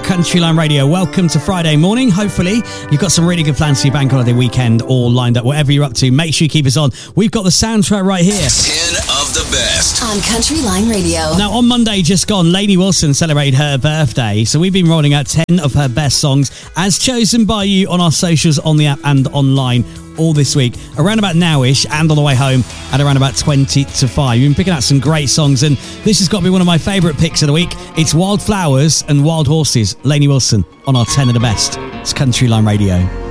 Country Line Radio. Welcome to Friday morning. Hopefully, you've got some really good plans for your bank holiday weekend all lined up. Whatever you're up to, make sure you keep us on. We've got the soundtrack right here. 10 of the best on Country Line Radio. Now, on Monday just gone, Lainey Wilson celebrated her birthday. So we've been rolling out 10 of her best songs as chosen by you on our socials, on the app and online all this week, around about nowish and on the way home at around about 20 to 5. You've been picking out some great songs, and this has got to be one of my favourite picks of the week. It's Wildflowers and Wild Horses, Lainey Wilson on our 10 of the best. It's Country Line Radio.